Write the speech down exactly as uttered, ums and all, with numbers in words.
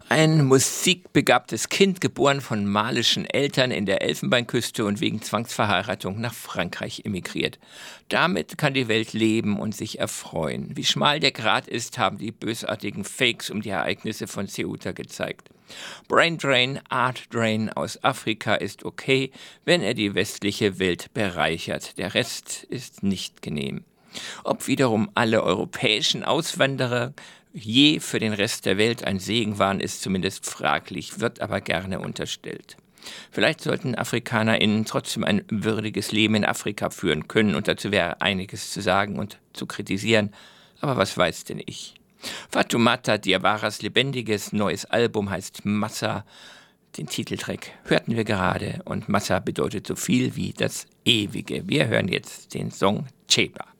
Ein musikbegabtes Kind, geboren von malischen Eltern in der Elfenbeinküste und wegen Zwangsverheiratung nach Frankreich emigriert. Damit kann die Welt leben und sich erfreuen. Wie schmal der Grat ist, haben die bösartigen Fakes um die Ereignisse von Ceuta gezeigt. Brain Drain, Art Drain aus Afrika ist okay, wenn er die westliche Welt bereichert. Der Rest ist nicht genehm. Ob wiederum alle europäischen Auswanderer je für den Rest der Welt ein Segen waren, ist zumindest fraglich, wird aber gerne unterstellt. Vielleicht sollten AfrikanerInnen trotzdem ein würdiges Leben in Afrika führen können, und dazu wäre einiges zu sagen und zu kritisieren. Aber was weiß denn ich? Fatoumata Diabaras lebendiges neues Album heißt Massa. Den Titeltrack hörten wir gerade, und Massa bedeutet so viel wie das Ewige. Wir hören jetzt den Song Cheba.